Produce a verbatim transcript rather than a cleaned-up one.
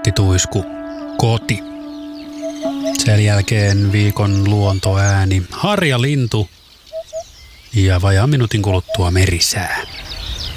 Pottituisku, koti. Sen jälkeen viikon luontoääni, harjalintu ja vajaan minuutin kuluttua merisää.